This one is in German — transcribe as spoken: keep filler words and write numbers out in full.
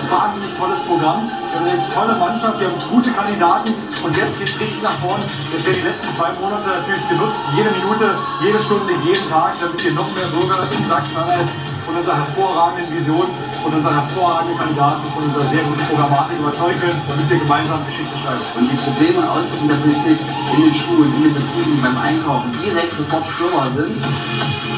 wahnsinnig tolles Programm. Wir haben eine tolle Mannschaft, wir haben gute Kandidaten und jetzt geht es richtig nach vorn. Jetzt werden die letzten zwei Monate natürlich genutzt, jede Minute, jede Stunde, jeden Tag, damit wir noch mehr Bürger in Sachsen-Anhalt von unserer hervorragenden Vision, von unseren hervorragenden Kandidaten, von unserer sehr guten Programmatik überzeugen können, damit wir gemeinsam Geschichte schreiben. Und die Probleme und Auswirkungen der Politik in den Schulen, in den Betrieben, beim Einkaufen direkt sofort spürbar sind.